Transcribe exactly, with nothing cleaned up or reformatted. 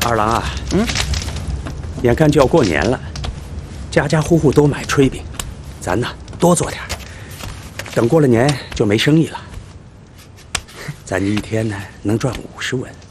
二郎啊，嗯，眼看就要过年了，家家户户都买炊饼，咱呢多做点儿。等过了年就没生意了。咱一天呢能赚五十文，